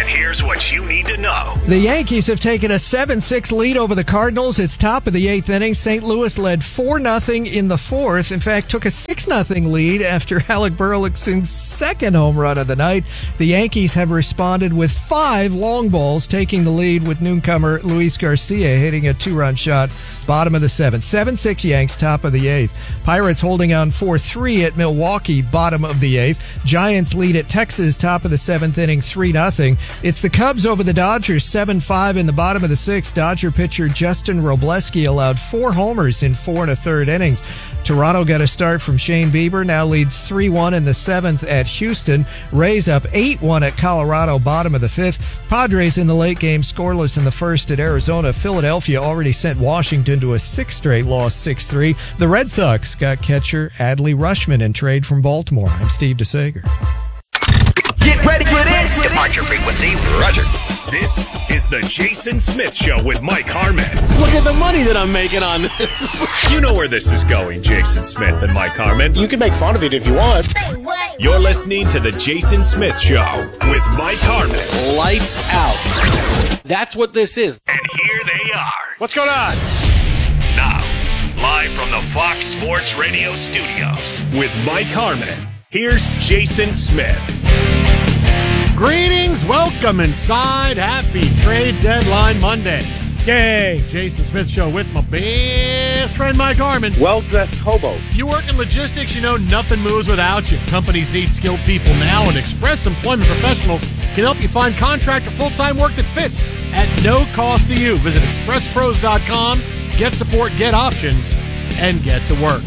And here's what you need to know. The Yankees have taken a 7-6 lead over the Cardinals. It's top of the eighth inning. St. Louis led 4-0 in the fourth. In fact, took a 6-0 lead after Alec Burleson's second home run of the night. The Yankees have responded with 5 long balls, taking the lead with newcomer Luis Garcia hitting a 2-run shot. Bottom of the seventh. 7-6 Yanks, top of the eighth. Pirates holding on 4-3 at Milwaukee, bottom of the eighth. Giants lead at Texas, top of the seventh inning, 3-0. It's the Cubs over the Dodgers, 7-5 in the bottom of the sixth. Dodger pitcher Justin Robleski allowed 4 homers in 4 1/3 innings. Toronto got a start from Shane Bieber, now leads 3-1 in the seventh at Houston. Rays up 8-1 at Colorado, bottom of the fifth. Padres in the late game, scoreless in the first at Arizona. Philadelphia already sent Washington to a 6th straight loss, 6-3. The Red Sox got catcher Adley Rutschman in trade from Baltimore. I'm Steve DeSager. Get ready for this. Departure frequency, Roger. This is the Jason Smith Show with Mike Harmon. Look at the money that I'm making on this. You know where this is going, Jason Smith and Mike Harmon. You can make fun of it if you want. You're listening to the Jason Smith Show with Mike Harmon. Lights out. That's what this is. And here they are. What's going on? Now, live from the Fox Sports Radio studios with Mike Harmon. Here's Jason Smith. Greetings, welcome inside. Happy Trade Deadline Monday. Yay, Jason Smith Show with my best friend Mike Harmon. Well-dressed hobo. You work in logistics, you know nothing moves without you. Companies need skilled people now, and Express Employment Professionals can help you find contract or full-time work that fits at no cost to you. Visit expresspros.com, get support, get options, and get to work.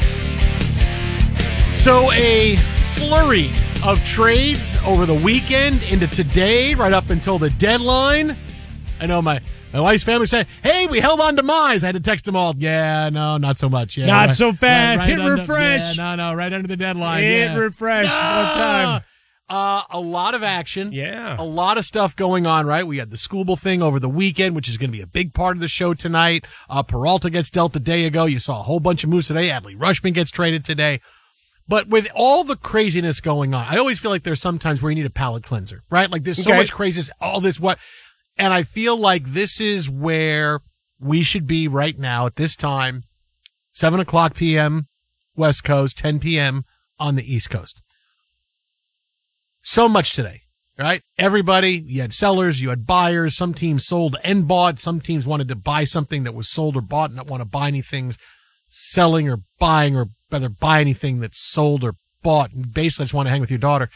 So a flurry of trades over the weekend into today, right up until the deadline. I know my wife's family said, hey, we held on to Mize. I had to text them all. Yeah, no, not so much. Yeah, not so fast. Hit under, refresh. Yeah, no, right under the deadline. Hit refresh. One time. A lot of action. Yeah. A lot of stuff going on, right? We had the Skubal thing over the weekend, which is going to be a big part of the show tonight. Peralta gets dealt a day ago. You saw a whole bunch of moves today. Adley Rutschman gets traded today. But with all the craziness going on, I always feel like there's some times where you need a palate cleanser, right? Like there's so much craziness, all this, what? And I feel like this is where we should be right now at this time, 7:00 p.m. West Coast, 10 p.m. on the East Coast. So much today, right? Everybody, you had sellers, you had buyers. Some teams sold and bought. Some teams wanted to buy something that was sold or bought and not want to buy anything selling or buying, or rather buy anything that's sold or bought. And basically, just want to hang with your daughter.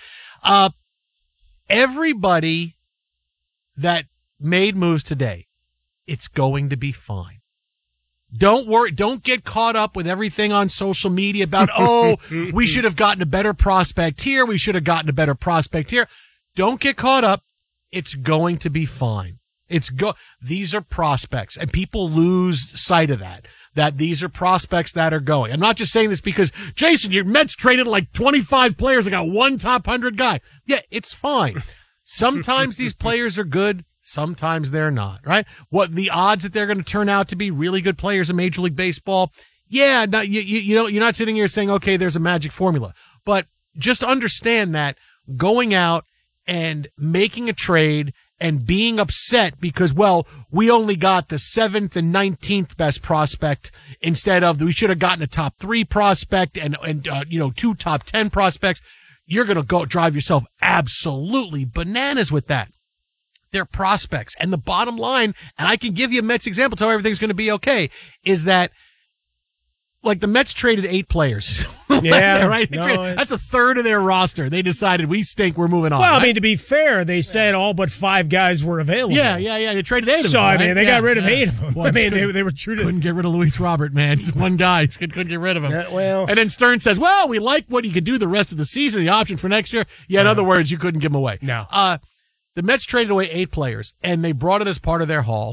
Everybody that made moves today, it's going to be fine. Don't worry. Don't get caught up with everything on social media about, oh, we should have gotten a better prospect here. We should have gotten a better prospect here. Don't get caught up. It's going to be fine. These are prospects, and people lose sight of that these are prospects that are going. I'm not just saying this because, Jason, your Mets traded like 25 players and got one top 100 guy. Yeah, it's fine. Sometimes these players are good. Sometimes they're not, right? What the odds that they're going to turn out to be really good players in Major League Baseball? Yeah, no, you know, you're not sitting here saying, okay, there's a magic formula, but just understand that going out and making a trade and being upset because, well, we only got the 7th and 19th best prospect instead of we should have gotten a top 3 prospect and 2 top 10 prospects. You're going to go drive yourself absolutely bananas with that. They're prospects. And the bottom line, and I can give you a Mets example, tell everything's going to be okay, is that like the Mets traded 8 players. Yeah, right. That's a third of their roster. They decided we stink. We're moving on. Well, right? I mean, to be fair, they said all but 5 guys were available. Yeah. They traded 8 of them. So, I mean, they got rid of 8 8 of them. Well, I mean, they were true to. Couldn't get rid of Luis Robert, man. Just one guy. Just couldn't get rid of him. And then Stern says, well, we like what he could do the rest of the season, the option for next year. Yeah, in other words, you couldn't give him away. No. The Mets traded away 8 players, and they brought it as part of their haul,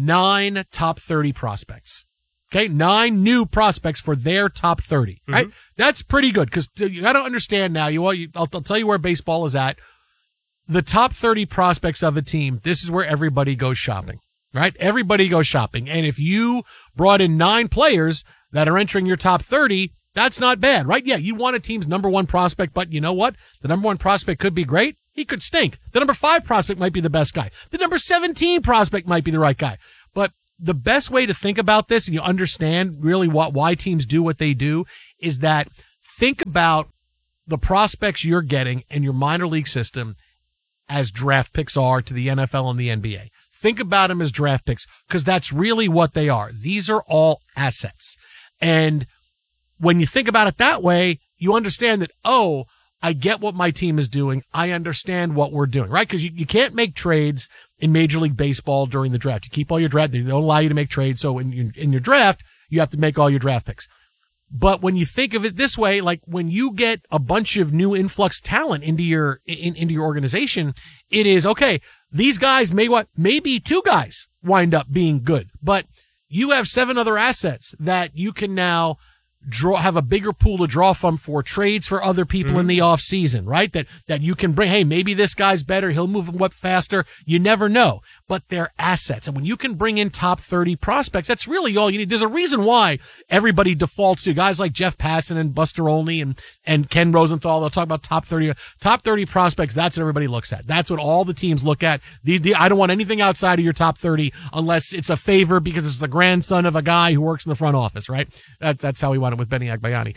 9 top 30 prospects. Okay, 9 new prospects for their top 30, right? Mm-hmm. That's pretty good because you got to understand now. I'll tell you where baseball is at. The top 30 prospects of a team, this is where everybody goes shopping, right? Everybody goes shopping. And if you brought in 9 players that are entering your top 30, that's not bad, right? Yeah, you want a team's number 1 prospect, but you know what? The number 1 prospect could be great. He could stink. The number 5 prospect might be the best guy. The number 17 prospect might be the right guy. But the best way to think about this, and you understand really why teams do what they do, is that think about the prospects you're getting in your minor league system as draft picks are to the NFL and the NBA. Think about them as draft picks, because that's really what they are. These are all assets. And when you think about it that way, you understand that, oh, I get what my team is doing. I understand what we're doing, right? Because you can't make trades in Major League Baseball during the draft. You keep all your draft. They don't allow you to make trades. So in your draft, you have to make all your draft picks. But when you think of it this way, like when you get a bunch of new influx talent into your organization, it is, okay, these guys maybe 2 guys wind up being good, but you have 7 other assets that you can now have a bigger pool to draw from for trades for other people in the off season, right? That you can bring, hey, maybe this guy's better. He'll move up faster. You never know, but they're assets. And when you can bring in top 30 prospects, that's really all you need. There's a reason why everybody defaults to guys like Jeff Passan and Buster Olney and Ken Rosenthal. They'll talk about top 30 prospects. That's what everybody looks at. That's what all the teams look at. I don't want anything outside of your top 30 unless it's a favor because it's the grandson of a guy who works in the front office, right? That's how we want it with Benny Agbayani.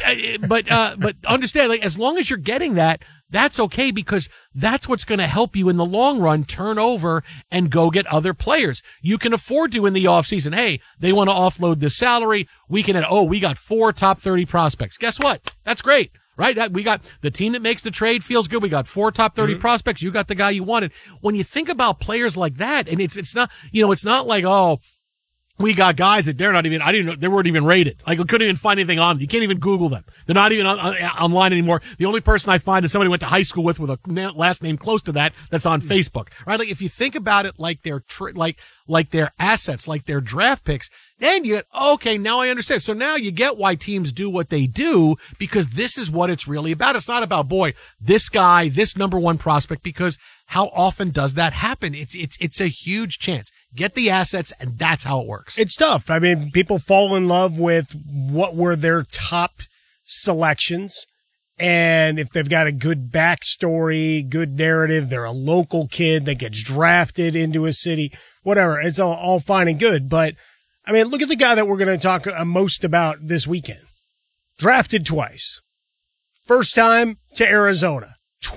But understand, like, as long as you're getting that, that's okay, because that's what's going to help you in the long run turn over and go get other players. You can afford to in the offseason. Hey, they want to offload this salary. We got 4 top 30 prospects. Guess what? That's great, right? We got the team that makes the trade feels good. We got 4 top 30 prospects. You got the guy you wanted. When you think about players like that, and it's not, it's not like, oh, we got guys that they're not even, I didn't know, they weren't even rated. Like, we couldn't even find anything on them. You can't even Google them. They're not even online anymore. The only person I find is somebody went to high school with a last name close to that's on Facebook, right? Like, if you think about it like they're, like their assets, like their draft picks, then you get, okay, now I understand. So now you get why teams do what they do, because this is what it's really about. It's not about, boy, this guy, this number 1 prospect, because how often does that happen? It's a huge chance. Get the assets, and that's how it works. It's tough. I mean, people fall in love with what were their top selections. And if they've got a good backstory, good narrative, they're a local kid that gets drafted into a city, whatever, it's all fine and good. But, I mean, look at the guy that we're going to talk most about this weekend. Drafted twice. First time to Arizona.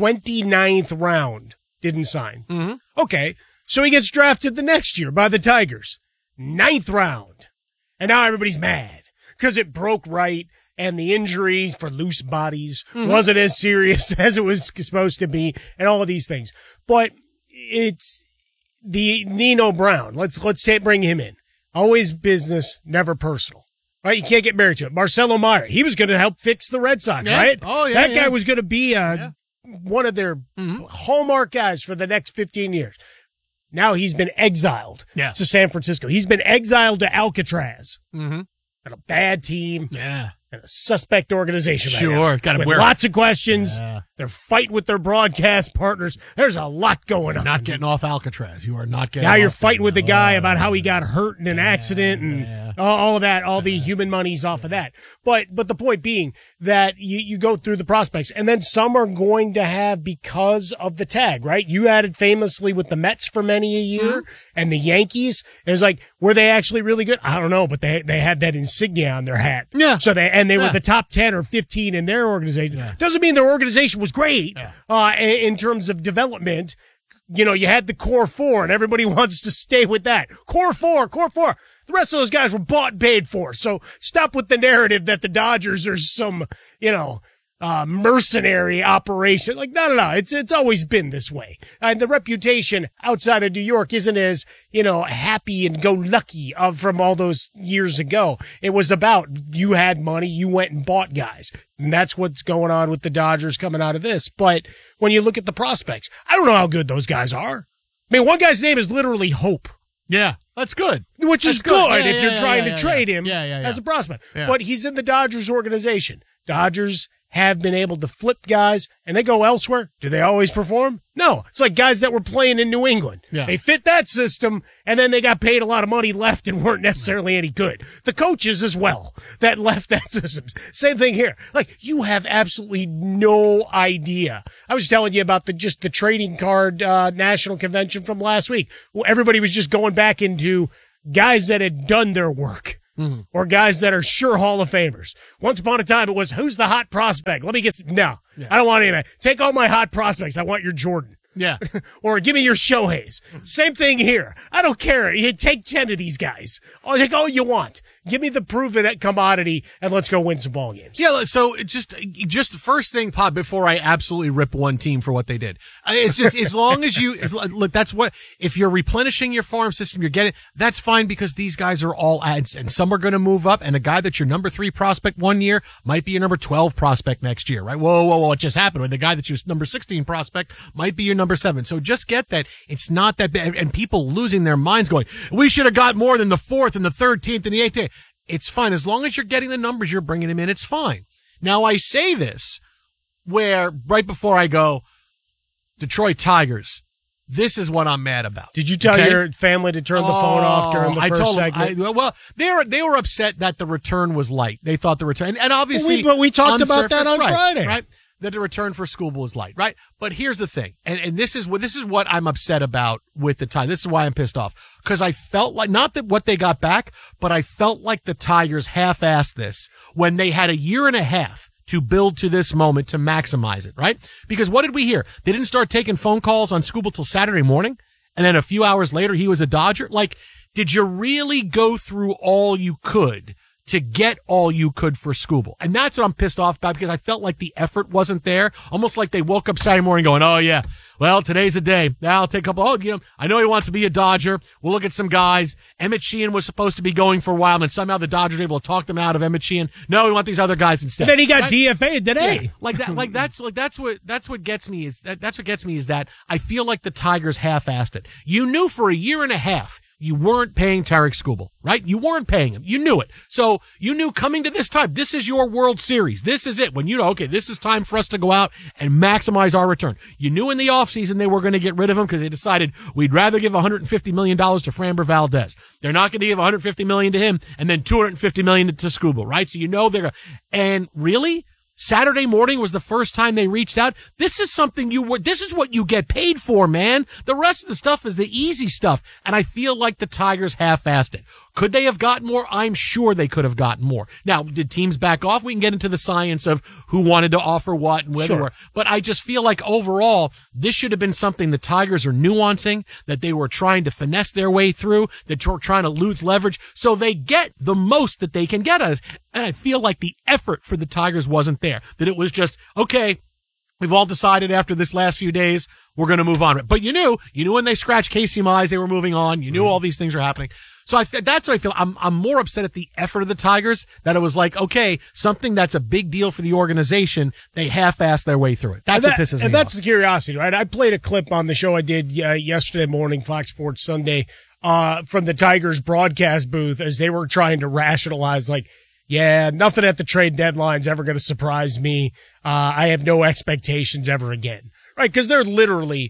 29th round. Didn't sign. Mm-hmm. Okay. So he gets drafted the next year by the Tigers. 9th round. And now everybody's mad because it broke right and the injury for loose bodies wasn't as serious as it was supposed to be and all of these things. But it's the Nino Brown. Let's bring him in. Always business, never personal. Right? You can't get married to it. Marcelo Meyer. He was going to help fix the Red Sox, right? Oh, yeah. That guy was going to be one of their hallmark guys for the next 15 years. Now he's been exiled to San Francisco. He's been exiled to Alcatraz. Mm-hmm. And a bad team. Yeah. And a suspect organization right now. Got with lots of questions. Yeah. They're fighting with their broadcast partners. There's a lot going on. Not getting off Alcatraz. You are not getting now off. You're fighting with the guy about how he got hurt in an accident and all of that, all the human money's off of that. But the point being that you go through the prospects, and then some are going to have because of the tag, right? You had it famously with the Mets for many a year and the Yankees. It was like, were they actually really good? I don't know, but they had that insignia on their hat. Yeah. So they were the top 10 or 15 in their organization. Yeah. Doesn't mean their organization was great in terms of development. You know, you had the core 4 and everybody wants to stay with that. Core 4. The rest of those guys were bought and paid for. So stop with the narrative that the Dodgers are some, mercenary operation. Like, no. It's always been this way. And the reputation outside of New York isn't as, happy and go lucky from all those years ago. It was about you had money, you went and bought guys. And that's what's going on with the Dodgers coming out of this. But when you look at the prospects, I don't know how good those guys are. I mean, one guy's name is literally Hope. Yeah, that's good. Which is good if you're trying to trade him as a prospect. Yeah. But he's in the Dodgers organization. Dodgers have been able to flip guys and they go elsewhere. Do they always perform? No. It's like guys that were playing in New England. Yeah. They fit that system and then they got paid a lot of money, left, and weren't necessarily any good. The coaches as well that left that system. Same thing here. Like, you have absolutely no idea. I was telling you about the trading card national convention from last week. Everybody was just going back into guys that had done their work. Mm-hmm. Or guys that are sure Hall of Famers. Once upon a time, it was, who's the hot prospect? Let me get no. Yeah. I don't want any of that. Take all my hot prospects. I want your Jordan. Yeah. Or give me your Shoheis. Same thing here. I don't care. You take 10 of these guys. I'll take all you want. Give me the proven commodity and let's go win some ball games. Yeah. So just the first thing, Pod, before I absolutely rip one team for what they did. It's just, as long as you, look, that's what, if you're replenishing your farm system, you're getting, that's fine because these guys are all ads and some are going to move up and a guy that's your number 3 prospect one year might be your number 12 prospect next year, right? Whoa. What just happened? The guy that's your number 16 prospect might be your number 7. So just get that it's not that bad, and people losing their minds going, we should have got more than the 4th and the 13th and the 8th. It's fine. As long as you're getting the numbers, you're bringing them in. It's fine. Now I say this where right before I go, Detroit Tigers, this is what I'm mad about. Did you tell your family to turn the phone off during the first segment? Well, they were upset that the return was light. They thought the return, and obviously, but we talked about that on Friday, right? That the return for Skubal was light, right? But here's the thing, and this is what I'm upset about with the Tigers. This is why I'm pissed off, because I felt like, not that what they got back, but I felt like the Tigers half-assed this when they had a year and a half to build to this moment to maximize it, right? Because what did we hear? They didn't start taking phone calls on Skubal till Saturday morning, and then a few hours later he was a Dodger. Like, did you really go through all you could to get all you could for Skubal? And that's what I'm pissed off about, because I felt like the effort wasn't there. Almost like they woke up Saturday morning going, oh yeah, well, today's the day. Now I'll take a couple. I know he wants to be a Dodger. We'll look at some guys. Emmett Sheehan was supposed to be going for a while, and somehow the Dodgers were able to talk them out of Emmett Sheehan. No, we want these other guys instead. And then he got DFA'd today. Yeah, that's what gets me is that I feel like the Tigers half-assed it. You knew for a year and a half you weren't paying Tarik Skubal, right? You weren't paying him. You knew it. So you knew coming to this time, this is your World Series. This is it. When you know, okay, this is time for us to go out and maximize our return. You knew in the offseason they were going to get rid of him because they decided we'd rather give $150 million to Framber Valdez. They're not going to give $150 million to him and then $250 million to Skubal, right? So you know they're going to, and really? Saturday morning was the first time they reached out. This is this is what you get paid for, man. The rest of the stuff is the easy stuff. And I feel like the Tigers half-assed it. Could they have gotten more? I'm sure they could have gotten more. Now, did teams back off? We can get into the science of who wanted to offer what and where they were. But I just feel like overall, this should have been something the Tigers are nuancing, that they were trying to finesse their way through, that they're trying to lose leverage so they get the most that they can get us. And I feel like the effort for the Tigers wasn't there. That it was just, okay, we've all decided after this last few days, we're going to move on. But you knew when they scratched Casey Mize, they were moving on. You knew all these things were happening. So that's what I feel. I'm more upset at the effort of the Tigers, that it was like, okay, something that's a big deal for the organization, they half-assed their way through it. That's what pisses me off. And that's the curiosity, right? I played a clip on the show I did yesterday morning, Fox Sports Sunday, from the Tigers broadcast booth as they were trying to rationalize, like, yeah, nothing at the trade deadline's ever going to surprise me. I have no expectations ever again, right? Because they're literally,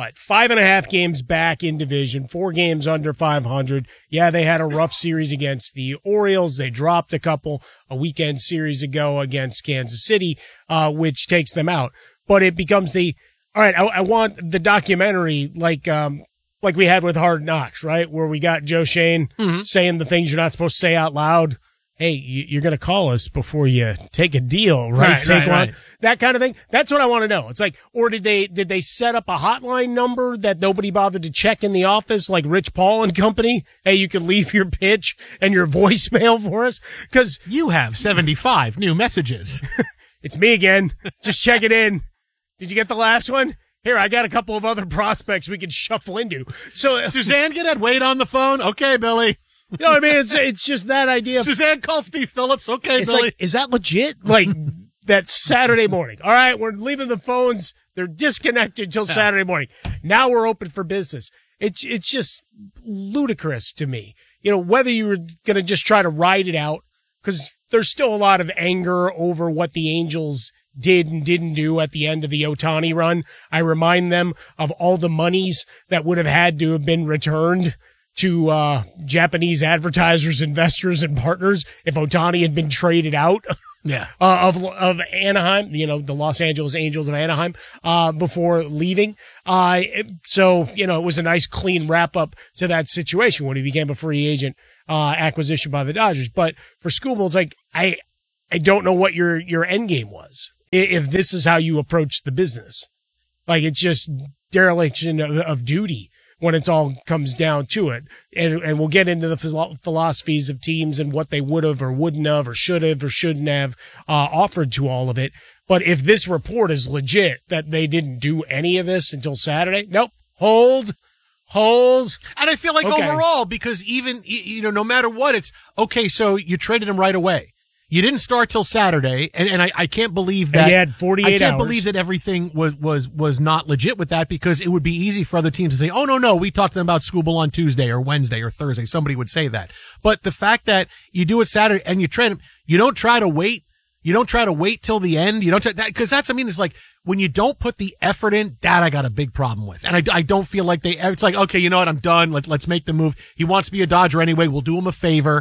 5.5 games back in division, 4 games under 500. Yeah, they had a rough series against the Orioles. They dropped a weekend series ago against Kansas City, which takes them out. But it becomes all right, I want the documentary like we had with Hard Knocks, right? Where we got Joe Shane saying the things you're not supposed to say out loud. Hey, you're going to call us before you take a deal, right? Right. That kind of thing. That's what I want to know. It's like, or did they set up a hotline number that nobody bothered to check in the office, like Rich Paul and company? Hey, you can leave your pitch and your voicemail for us, because you have 75 new messages. It's me again. Just check it in. Did you get the last one? Here, I got a couple of other prospects we can shuffle into. So Suzanne, get that Wade on the phone. Okay, Billy. You know what I mean? It's just that idea. Suzanne, call Steve Phillips. Okay, it's Billy. Like, is that legit? Like, that Saturday morning. All right, we're leaving the phones. They're disconnected till Saturday morning. Now we're open for business. It's just ludicrous to me. Whether you were going to just try to ride it out, because there's still a lot of anger over what the Angels did and didn't do at the end of the Ohtani run. I remind them of all the monies that would have had to have been returned to Japanese advertisers, investors, and partners if Ohtani had been traded out of Anaheim, the Los Angeles Angels of Anaheim, before leaving. So, it was a nice clean wrap up to that situation when he became a free agent acquisition by the Dodgers. But for Skubal, it's like, I don't know what your end game was if this is how you approach the business. Like, it's just dereliction of duty when it's all comes down to it. And we'll get into the philosophies of teams and what they would have or wouldn't have or should have or shouldn't have offered to all of it. But if this report is legit that they didn't do any of this until Saturday, nope. Hold. And I feel like Okay. overall, because even, no matter what, it's okay. So you traded him right away. You didn't start till Saturday, and I can't believe that. And you had 48 I can't hours. believe that everything was not legit with that, because it would be easy for other teams to say, oh, no, we talked to them about Skubal on Tuesday or Wednesday or Thursday. Somebody would say that. But the fact that you do it Saturday and you trade him, you don't try to wait. You don't try to wait till the end. You don't because it's like when you don't put the effort in, that I got a big problem with. And I don't feel like it's like, okay, you know what? I'm done. Let's make the move. He wants to be a Dodger anyway. We'll do him a favor.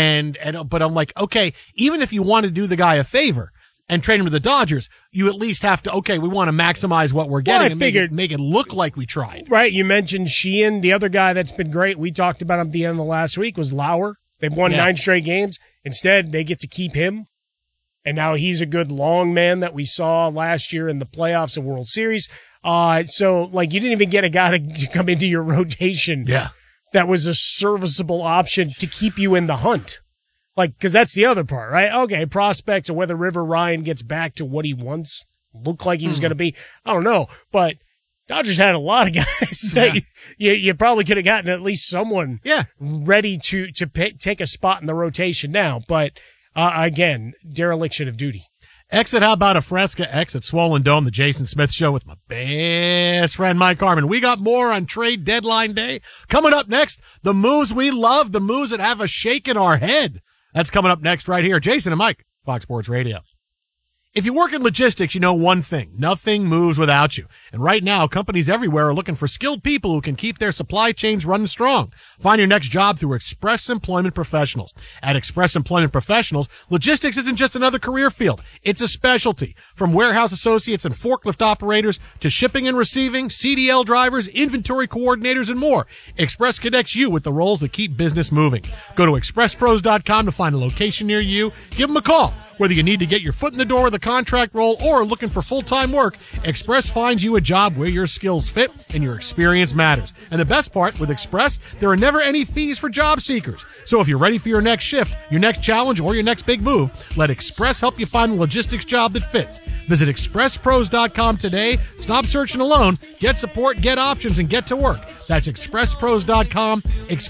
But I'm like, okay, even if you want to do the guy a favor and trade him to the Dodgers, you at least have to, okay, we want to maximize what we're getting and make it look like we tried. Right. You mentioned Sheehan. The other guy that's been great, we talked about him at the end of the last week, was Lauer. They've won 9 straight games. Instead, they get to keep him. And now he's a good long man that we saw last year in the playoffs and World Series. So, you didn't even get a guy to come into your rotation. Yeah. That was a serviceable option to keep you in the hunt. Because that's the other part, right? Okay, prospects, or whether River Ryan gets back to what he once looked like he was going to be, I don't know. But Dodgers had a lot of guys that you probably could have gotten at least someone ready to take a spot in the rotation now. But again, dereliction of duty. Exit, how about a Fresca? Exit Swollen Dome, the Jason Smith Show with my best friend Mike Harmon. We got more on trade deadline day. Coming up next, the moves we love, the moves that have us shaking our head. That's coming up next right here. Jason and Mike, Fox Sports Radio. If you work in logistics, you know one thing. Nothing moves without you. And right now, companies everywhere are looking for skilled people who can keep their supply chains running strong. Find your next job through Express Employment Professionals. At Express Employment Professionals, logistics isn't just another career field. It's a specialty. From warehouse associates and forklift operators to shipping and receiving, CDL drivers, inventory coordinators, and more. Express connects you with the roles that keep business moving. Go to expresspros.com to find a location near you. Give them a call. Whether you need to get your foot in the door with a contract role or looking for full-time work, Express finds you a job where your skills fit and your experience matters. And the best part, with Express, there are never any fees for job seekers. So if you're ready for your next shift, your next challenge, or your next big move, let Express help you find the logistics job that fits. Visit expresspros.com today. Stop searching alone. Get support, get options, and get to work. That's expresspros.com,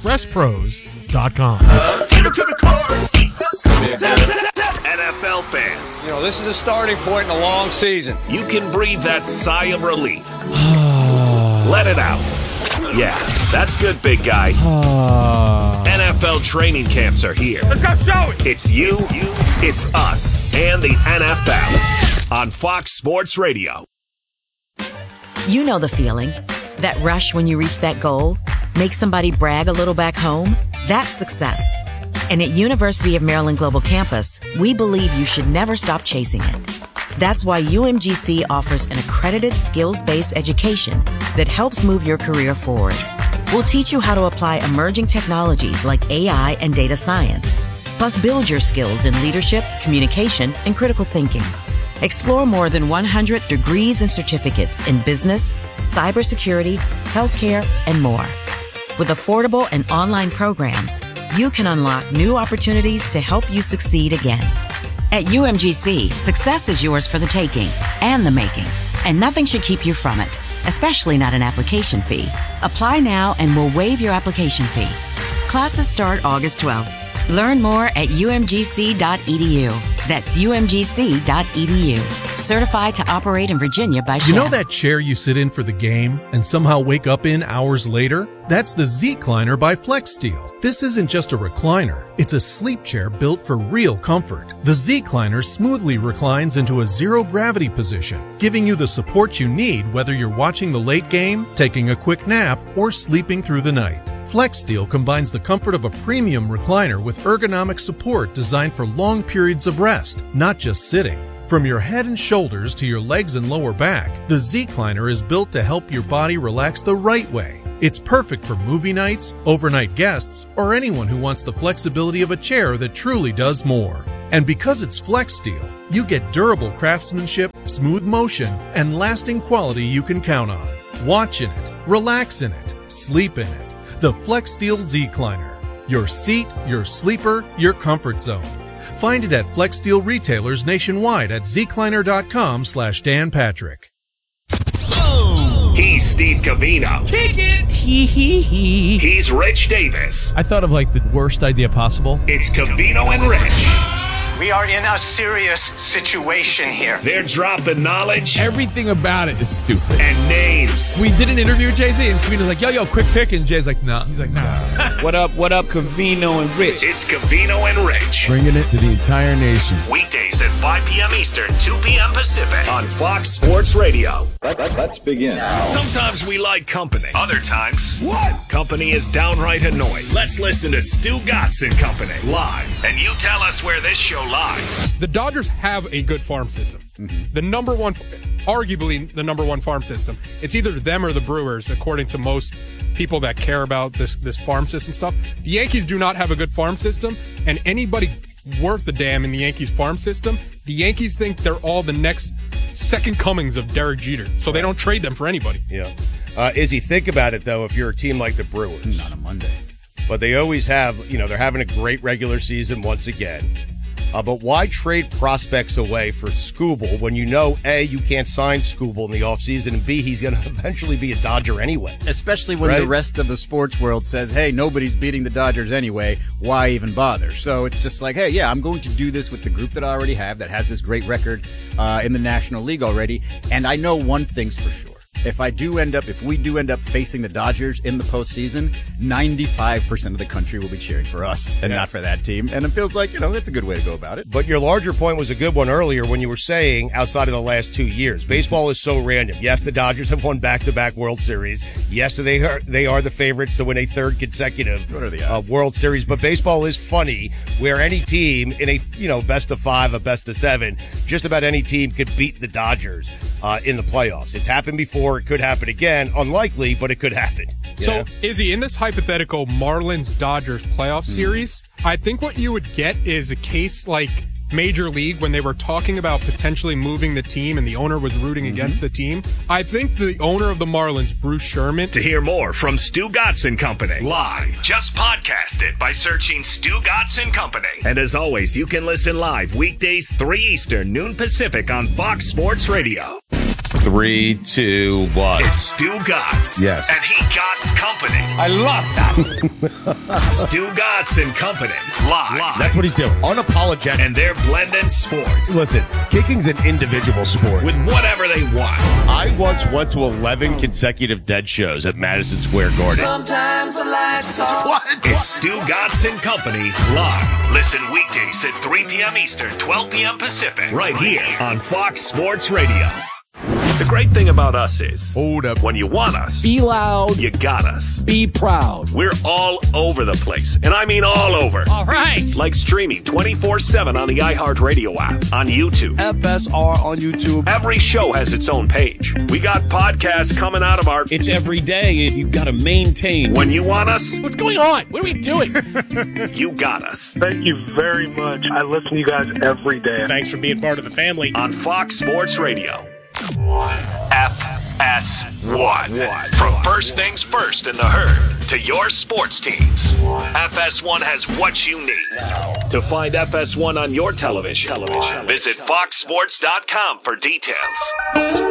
expresspros.com. Take 'em to the cars. NFL fans, This is a starting point in a long season. you can breathe that sigh of relief. Let it out. Yeah, that's good, big guy. NFL training camps are here. Let's go show it. It's you, it's us, and the NFL on Fox Sports Radio. You know the feeling. That rush when you reach that goal. Make somebody brag a little back home. That's success. And at University of Maryland Global Campus, we believe you should never stop chasing it. That's why UMGC offers an accredited skills-based education that helps move your career forward. We'll teach you how to apply emerging technologies like AI and data science, plus build your skills in leadership, communication, and critical thinking. Explore more than 100 degrees and certificates in business, cybersecurity, healthcare, and more. With affordable and online programs, you can unlock new opportunities to help you succeed again. At UMGC, success is yours for the taking and the making, and nothing should keep you from it, especially not an application fee. Apply now and we'll waive your application fee. Classes start August 12th. Learn more at umgc.edu. That's umgc.edu. Certified to operate in Virginia by Shell. You know that chair you sit in for the game and somehow wake up in hours later? That's the Z-Cliner by FlexSteel. This isn't just a recliner. It's a sleep chair built for real comfort. The Z-Cliner smoothly reclines into a zero-gravity position, giving you the support you need whether you're watching the late game, taking a quick nap, or sleeping through the night. FlexSteel combines the comfort of a premium recliner with ergonomic support designed for long periods of rest, not just sitting. From your head and shoulders to your legs and lower back, the Z-Cliner is built to help your body relax the right way. It's perfect for movie nights, overnight guests, or anyone who wants the flexibility of a chair that truly does more. And because it's FlexSteel, you get durable craftsmanship, smooth motion, and lasting quality you can count on. Watch in it, relax in it, sleep in it. The FlexSteel Z-Cliner. Your seat, your sleeper, your comfort zone. Find it at FlexSteel retailers nationwide at zcliner.com/Dan Patrick. He's Steve Covino. Kick it! Hee. He's Rich Davis. I thought of like the worst idea possible. It's Covino and Rich. We are in a serious situation here. They're dropping knowledge Everything about it is stupid. and names. We did an interview with Jay-Z, and Covino's like, yo, quick pick, and Jay's like, nah. He's like, nah. What up, Covino and Rich? It's Covino and Rich. Bringing it to the entire nation. Weekdays at 5 p.m. Eastern, 2 p.m. Pacific on Fox Sports Radio. Let's begin. Sometimes we like company. Other times, company is downright annoying. Let's listen to Stu Gatz and Company live, and you tell us where this show lies. The Dodgers have a good farm system. The number one, arguably the number one farm system. It's either them or the Brewers, according to most people that care about this farm system stuff. The Yankees do not have a good farm system, and anybody worth a damn in the Yankees farm system, the Yankees think they're all the next second comings of Derek Jeter, so they don't trade them for anybody. Yeah. Izzy, think about it, though, if you're a team like the Brewers. Not a Monday. But they always have, they're having a great regular season once again. But why trade prospects away for Skubal when you know, A, you can't sign Skubal in the offseason, and B, he's going to eventually be a Dodger anyway? Especially when the rest of the sports world says, hey, nobody's beating the Dodgers anyway. Why even bother? So it's just like, hey, yeah, I'm going to do this with the group that I already have that has this great record in the National League already. And I know one thing's for sure. If we do end up facing the Dodgers in the postseason, 95% of the country will be cheering for us and not for that team. And it feels like, that's a good way to go about it. But your larger point was a good one earlier when you were saying outside of the last 2 years, baseball is so random. Yes, the Dodgers have won back-to-back World Series. Yes, they are the favorites to win a third consecutive World Series. But baseball is funny where any team in a, best of 5, a best of 7, just about any team could beat the Dodgers in the playoffs. It's happened before. It could happen again. Unlikely, but it could happen. So, Izzy, in this hypothetical Marlins-Dodgers playoff series, I think what you would get is a case like Major League when they were talking about potentially moving the team and the owner was rooting against the team. I think the owner of the Marlins, Bruce Sherman. To hear more from Stu Gatz and Company live, just podcast it by searching Stu Gatz and Company. And as always, you can listen live weekdays 3 Eastern, noon Pacific on Fox Sports Radio. 3, 2, 1. It's Stu Gatz. Yes. And he Gatz Company. I love that. Stu Gatz and Company live. That's what he's doing. Unapologetic. And they're blending sports. Listen, kicking's an individual sport. With whatever they want. I once went to 11 consecutive Dead shows at Madison Square Garden. Sometimes I like to talk. What? It's Stu Gatz and Company live. Listen weekdays at 3 p.m. Eastern, 12 p.m. Pacific. Right here on Fox Sports Radio. The great thing about us is, Hold up. when you want us, Be loud. you got us. Be proud. We're all over the place, and I mean all over. All right. Like streaming 24/7 on the iHeartRadio app, on YouTube. FSR on YouTube. Every show has its own page. We got podcasts coming out of our... It's every day. You've got to maintain. When you want us, What's going on? What are we doing? you got us. Thank you very much. I listen to you guys every day. Thanks for being part of the family. On Fox Sports Radio. FS1. From first things first in the herd to your sports teams. FS1 has what you need. To find FS1 on your television, visit foxsports.com for details.